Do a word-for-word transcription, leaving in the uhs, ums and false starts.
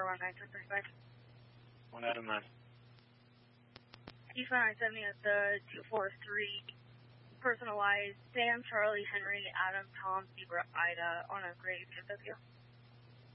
one nine ten percent. One Adam nine. East nine seventy at the two four three. Personalized Sam, Charlie, Henry, Adam, Tom, Zebra, Ida on a gray B M W.